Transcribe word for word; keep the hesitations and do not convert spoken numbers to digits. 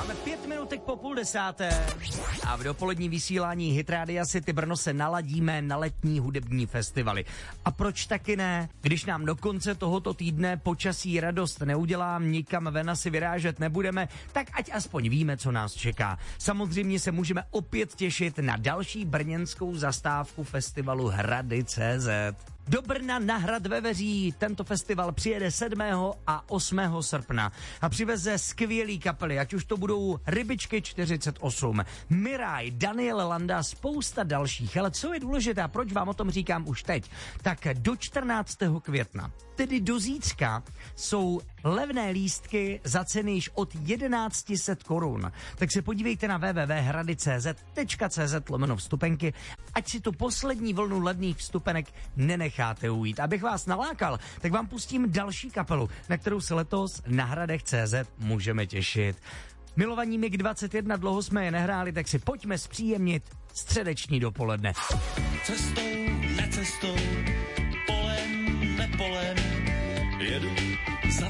Máme pět minutek po půl desáté a v dopolední vysílání Hit Rádia City Brno se naladíme na letní hudební festivaly. A proč taky ne? Když nám do konce tohoto týdne počasí radost neudělám, nikam ven si vyrážet nebudeme, tak ať aspoň víme, co nás čeká. Samozřejmě se můžeme opět těšit na další brněnskou zastávku festivalu Hrady tečka cé zet. Do Brna na Hrad ve Veří tento festival přijede sedmého a osmého srpna a přiveze skvělý kapely, ať už to budou Rybičky čtyřicet osm, Miraj, Daniel Landa, spousta dalších. Ale co je důležité a proč vám o tom říkám už teď, tak do čtrnáctého května, tedy do zítřka, jsou levné lístky za ceny již od jedenáct set korun. Tak se podívejte na w w w tečka hrady tečka cé zet lomeno vstupenky, ať si tu poslední vlnu levných vstupenek nenecháte ujít. Abych vás nalákal, tak vám pustím další kapelu, na kterou se letos na hradech tečka cé zet můžeme těšit. Milovaní mig dvacet jedna, dlouho jsme je nehráli, tak si pojďme zpříjemnit středeční dopoledne. Cestou, necestou, polem, nepolem, jedu